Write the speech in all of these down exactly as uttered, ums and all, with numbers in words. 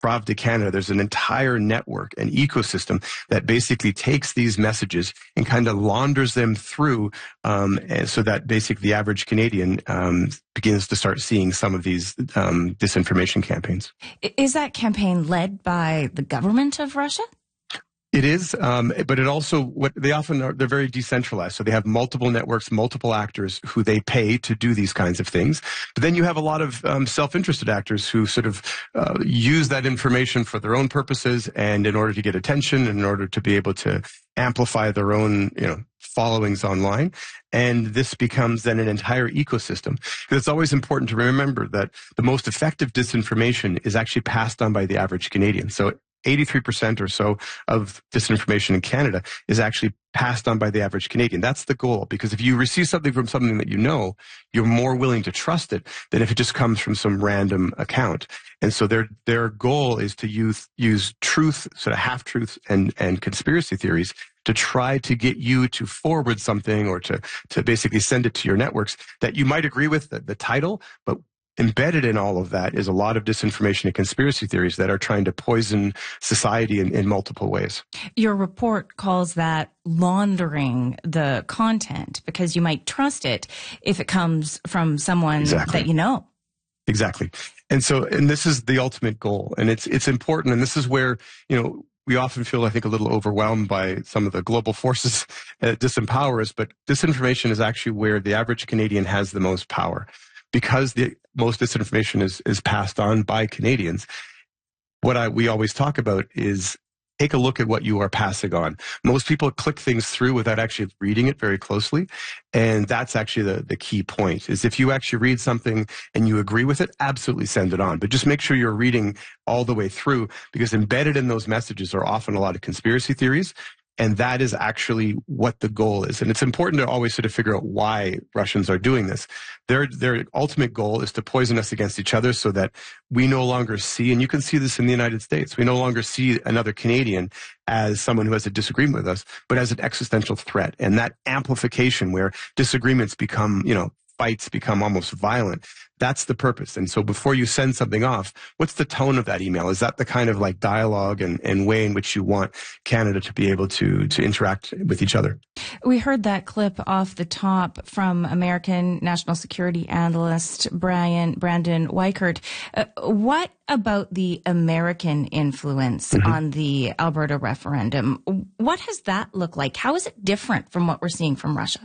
Pravda Canada, there's an entire network, an ecosystem that basically takes these messages and kind of launders them through, um, and so that basically the average Canadian um, begins to start seeing some of these um, disinformation campaigns. Is that campaign led by the government of Russia? It is, um, but it also, what they often are, they're very decentralized. So they have multiple networks, multiple actors who they pay to do these kinds of things. But then you have a lot of um, self-interested actors who sort of uh, use that information for their own purposes and in order to get attention, in order to be able to amplify their own, you know, followings online. And this becomes then an entire ecosystem. Because it's always important to remember that the most effective disinformation is actually passed on by the average Canadian. So eighty-three percent or so of disinformation in Canada is actually passed on by the average Canadian. That's the goal, because if you receive something from something that you know, you're more willing to trust it than if it just comes from some random account. And so their their goal is to use use truth, sort of half-truths and, and conspiracy theories to try to get you to forward something or to, to basically send it to your networks that you might agree with the, the title, but embedded in all of that is a lot of disinformation and conspiracy theories that are trying to poison society in, in multiple ways. Your report calls that laundering the content because you might trust it if it comes from someone Exactly. that you know. Exactly. And so, and this is the ultimate goal. And it's, it's important. And this is where, you know, we often feel, I think, a little overwhelmed by some of the global forces that disempower us. But disinformation is actually where the average Canadian has the most power. Because the most disinformation is, is passed on by Canadians, what I, we always talk about is take a look at what you are passing on. Most people click things through without actually reading it very closely. And that's actually the, the key point, is if you actually read something and you agree with it, absolutely send it on. But just make sure you're reading all the way through, because embedded in those messages are often a lot of conspiracy theories. And that is actually what the goal is. And it's important to always sort of figure out why Russians are doing this. Their, their ultimate goal is to poison us against each other so that we no longer see, and you can see this in the United States, we no longer see another Canadian as someone who has a disagreement with us, but as an existential threat. And that amplification where disagreements become, you know, fights become almost violent. That's the purpose. And so before you send something off, what's the tone of that email? Is that the kind of like dialogue and, and way in which you want Canada to be able to, to interact with each other? We heard that clip off the top from American national security analyst Brian Brandon Weichert. Uh, what about the American influence mm-hmm. on the Alberta referendum? What has that looked like? How is it different from what we're seeing from Russia?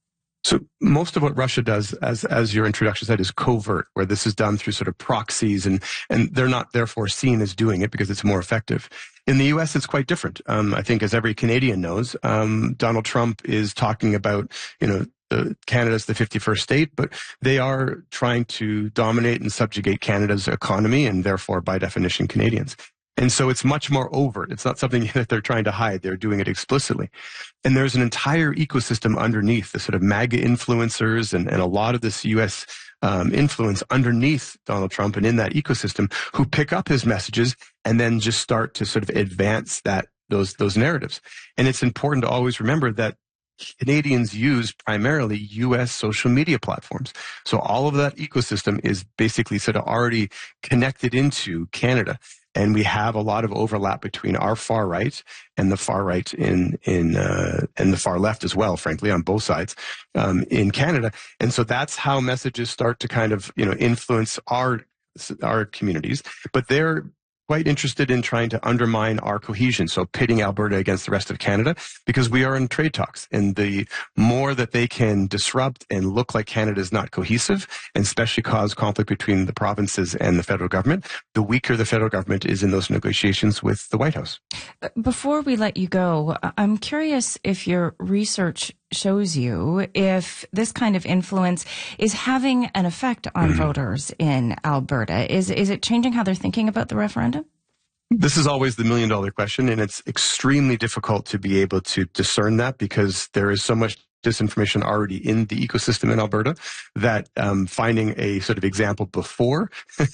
So most of what Russia does, as as your introduction said, is covert, where this is done through sort of proxies, and and they're not therefore seen as doing it because it's more effective. In the U S, it's quite different. Um, I think, as every Canadian knows, um, Donald Trump is talking about, you know, the, Canada's the fifty-first state, but they are trying to dominate and subjugate Canada's economy, and therefore, by definition, Canadians. And so it's much more overt. It's not something that they're trying to hide. They're doing it explicitly. And there's an entire ecosystem underneath, the sort of MAGA influencers and, and a lot of this U S um, influence underneath Donald Trump and in that ecosystem, who pick up his messages and then just start to sort of advance that those those narratives. And it's important to always remember that Canadians use primarily U S social media platforms. So all of that ecosystem is basically sort of already connected into Canada. And we have a lot of overlap between our far right and the far right in in uh, and the far left as well, frankly, on both sides um, in Canada. And so that's how messages start to kind of, you know, influence our our communities. But they're quite interested in trying to undermine our cohesion, so pitting Alberta against the rest of Canada, because we are in trade talks. And the more that they can disrupt and look like Canada is not cohesive, and especially cause conflict between the provinces and the federal government, the weaker the federal government is in those negotiations with the White House. Before we let you go, I'm curious if your research shows you if this kind of influence is having an effect on mm-hmm. voters in Alberta. Is is it changing how they're thinking about the referendum? This is always the million dollar question, and it's extremely difficult to be able to discern that, because there is so much disinformation already in the ecosystem in Alberta that um, finding a sort of example before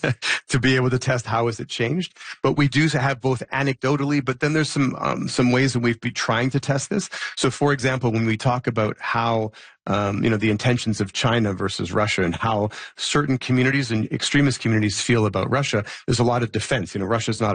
to be able to test how has it changed. But we do have both anecdotally, but then there's some um, some ways that we've been trying to test this. So, for example, when we talk about how Um, you know, the intentions of China versus Russia and how certain communities and extremist communities feel about Russia, there's a lot of defense. You know, Russia's not